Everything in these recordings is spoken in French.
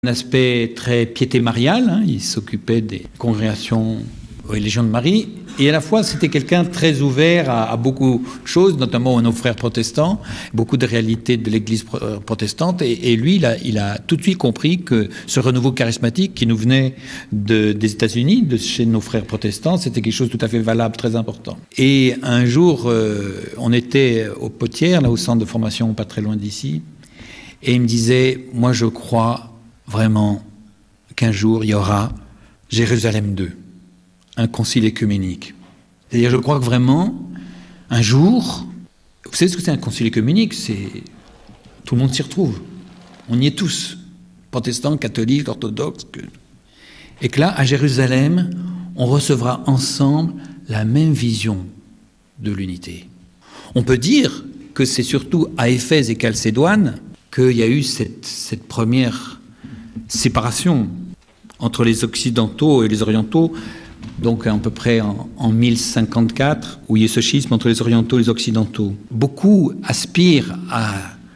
Un aspect très piété mariale, il s'occupait des congrégations aux Légions de Marie, et à la fois c'était quelqu'un très ouvert à beaucoup de choses, notamment à nos frères protestants, beaucoup de réalités de l'Église protestante, et lui il a tout de suite compris que ce renouveau charismatique qui nous venait des États-Unis, de chez nos frères protestants, c'était quelque chose de tout à fait valable, très important. Et un jour, on était au Potières, là au centre de formation pas très loin d'ici, et il me disait, moi je crois vraiment qu'un jour, il y aura Jérusalem II, un concile œcuménique. C'est-à-dire, je crois que vraiment, un jour, vous savez ce que c'est un concile œcuménique? Tout le monde s'y retrouve. On y est tous, protestants, catholiques, orthodoxes. Et que là, à Jérusalem, on recevra ensemble la même vision de l'unité. On peut dire que c'est surtout à Éphèse et Chalcédoine qu'il y a eu cette première séparation entre les Occidentaux et les Orientaux, donc à peu près en 1054, où il y a ce schisme entre les Orientaux et les Occidentaux. Beaucoup aspirent à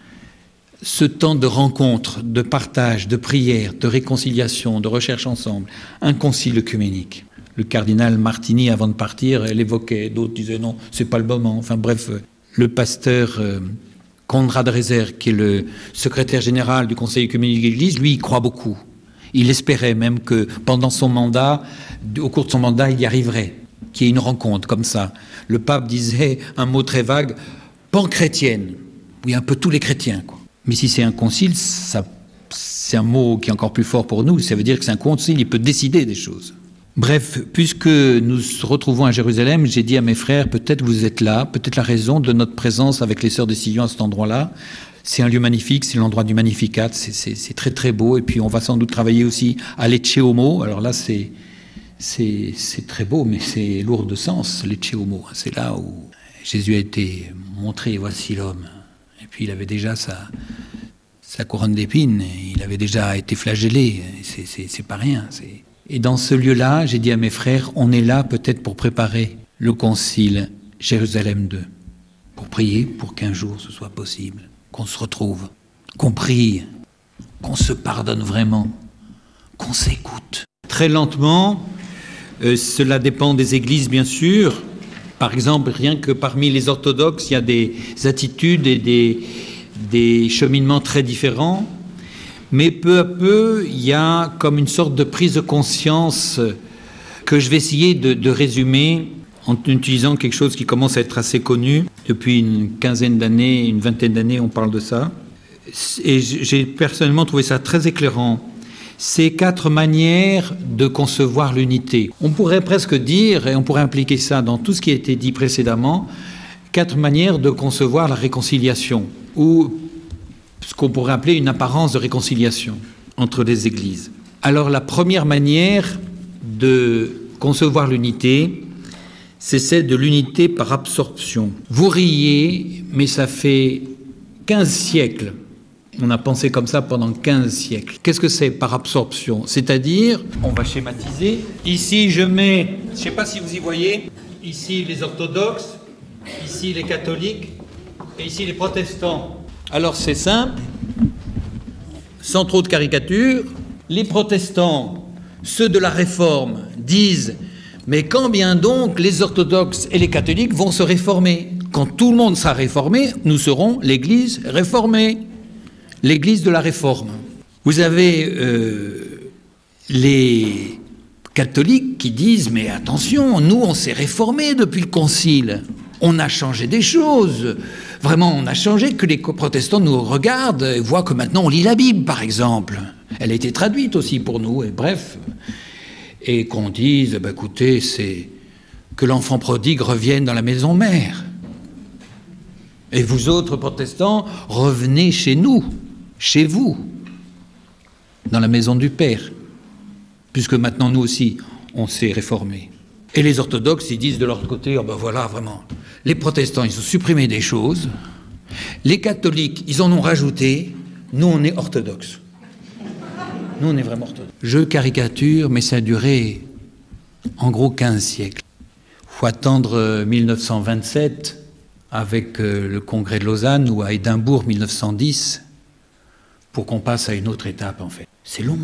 ce temps de rencontre, de partage, de prière, de réconciliation, de recherche ensemble, un concile œcuménique. Le cardinal Martini, avant de partir, l'évoquait, d'autres disaient non, c'est pas le moment. Enfin bref, le pasteur Konrad Reiser, qui est le secrétaire général du Conseil œcuménique de l'Église, lui, il croit beaucoup. Il espérait même que pendant son mandat, au cours de son mandat, il y arriverait, qu'il y ait une rencontre comme ça. Le pape disait un mot très vague, pan-chrétienne. Oui, un peu tous les chrétiens, quoi. Mais si c'est un concile, c'est un mot qui est encore plus fort pour nous. Ça veut dire que c'est un concile, il peut décider des choses. Bref, puisque nous nous retrouvons à Jérusalem, j'ai dit à mes frères, peut-être vous êtes là, peut-être la raison de notre présence avec les sœurs de Sillon à cet endroit-là. C'est un lieu magnifique, c'est l'endroit du Magnificat, c'est très très beau. Et puis on va sans doute travailler aussi à Lecce Homo. Alors là, c'est très beau, mais c'est lourd de sens, Lecce Homo. C'est là où Jésus a été montré, voici l'homme. Et puis il avait déjà sa couronne d'épines, il avait déjà été flagellé. C'est pas rien, Et dans ce lieu-là, j'ai dit à mes frères, on est là peut-être pour préparer le concile Jérusalem II, pour prier pour qu'un jour ce soit possible, qu'on se retrouve, qu'on prie, qu'on se pardonne vraiment, qu'on s'écoute. Très lentement, cela dépend des églises bien sûr. Par exemple, rien que parmi les orthodoxes, il y a des attitudes et des cheminements très différents. Mais peu à peu, il y a comme une sorte de prise de conscience que je vais essayer de résumer en utilisant quelque chose qui commence à être assez connu. Depuis une quinzaine d'années, une vingtaine d'années, on parle de ça. Et j'ai personnellement trouvé ça très éclairant. Ces 4 manières de concevoir l'unité. On pourrait presque dire, et on pourrait impliquer ça dans tout ce qui a été dit précédemment, 4 manières de concevoir la réconciliation, ou ce qu'on pourrait appeler une apparence de réconciliation entre les églises. Alors la première manière de concevoir l'unité, c'est celle de l'unité par absorption. Vous riez, mais ça fait 15 siècles. On a pensé comme ça pendant 15 siècles. Qu'est-ce que c'est par absorption? C'est-à-dire, on va schématiser. Ici, je mets, je ne sais pas si vous y voyez, ici les orthodoxes, ici les catholiques, et ici les protestants. Alors c'est simple, sans trop de caricatures, les protestants, ceux de la Réforme, disent « Mais quand bien donc les orthodoxes et les catholiques vont se réformer? Quand tout le monde sera réformé, nous serons l'Église réformée, l'Église de la Réforme. » Vous avez les catholiques qui disent « Mais attention, nous on s'est réformés depuis le Concile. On a changé des choses. Vraiment, on a changé, que les protestants nous regardent et voient que maintenant on lit la Bible, par exemple. Elle a été traduite aussi pour nous, et bref. Et qu'on dise, écoutez, c'est que l'enfant prodigue revienne dans la maison mère. Et vous autres protestants, revenez chez nous, chez vous, dans la maison du Père. Puisque maintenant, nous aussi, on s'est réformés. Et les orthodoxes, ils disent de leur côté, voilà, vraiment, les protestants, ils ont supprimé des choses, les catholiques, ils en ont rajouté, nous, on est orthodoxes. Nous, on est vraiment orthodoxes. Je caricature, mais ça a duré, en gros, 15 siècles. Il faut attendre 1927, avec le congrès de Lausanne, ou à Édimbourg, 1910, pour qu'on passe à une autre étape, en fait. C'est long.